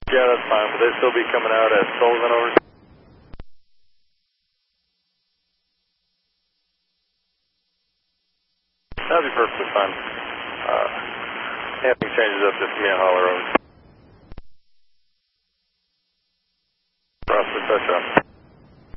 Yeah, that's fine. Will they still be coming out at Sullivan over? That'd be perfectly fine. Anything changes up, just give me a holler over.